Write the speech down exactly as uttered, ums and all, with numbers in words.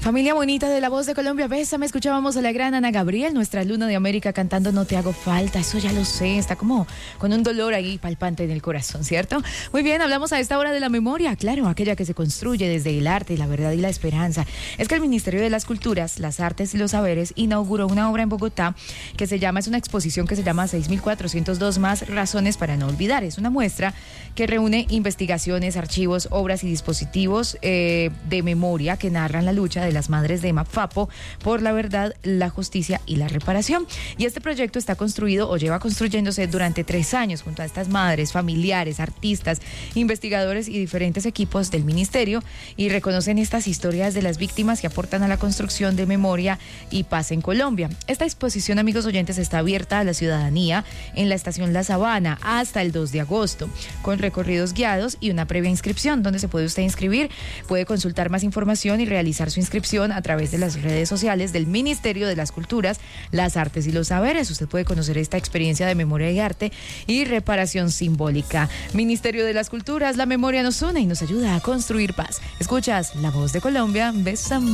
Familia bonita de La Voz de Colombia, bésame. Escuchábamos a la gran Ana Gabriel, nuestra Luna de América, cantando No te hago falta. Eso ya lo sé, está como con un dolor ahí palpante en el corazón, ¿cierto? Muy bien, hablamos a esta hora de la memoria, claro, aquella que se construye desde el arte, la verdad y la esperanza. Es que el Ministerio de las Culturas, las Artes y los Saberes inauguró una obra en Bogotá que se llama, es una exposición que se llama seis mil cuatrocientos dos más razones para no olvidar. Es una muestra que reúne investigaciones, archivos, obras y dispositivos eh, de memoria que narran la lucha de las madres de Mafapo por la verdad, la justicia y la reparación. Y este proyecto está construido o lleva construyéndose durante tres años junto a estas madres, familiares, artistas, investigadores y diferentes equipos del ministerio, y reconocen estas historias de las víctimas que aportan a la construcción de memoria y paz en Colombia. Esta exposición, amigos oyentes, está abierta a la ciudadanía en la estación La Sabana hasta el dos de agosto, con recorridos guiados y una previa inscripción donde se puede usted inscribir, puede consultar más información y realizar su inscripción a través de las redes sociales del Ministerio de las Culturas, las Artes y los Saberes. Usted puede conocer esta experiencia de memoria y arte y reparación simbólica. Ministerio de las Culturas, la memoria nos une y nos ayuda a construir paz. Escuchas La Voz de Colombia, bésame.